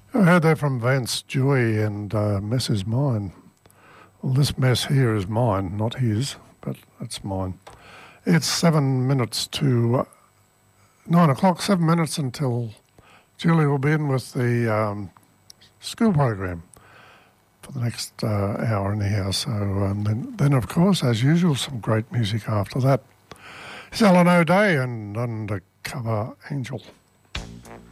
I heard that from Vance Joy and Mess is Mine. Well, this mess here is mine, not his, but it's mine. It's 7 minutes to 9 o'clock, 7 minutes until Julie will be in with the school program for the next hour anyhow. So then, of course, as usual, some great music after that. It's Alan O'Day and Undercover Angel.